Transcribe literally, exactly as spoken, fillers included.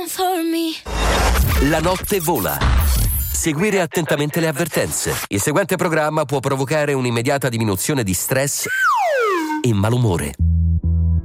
For me. La notte vola. Seguire attentamente le avvertenze. Il seguente programma può provocare un'immediata diminuzione di stress e malumore.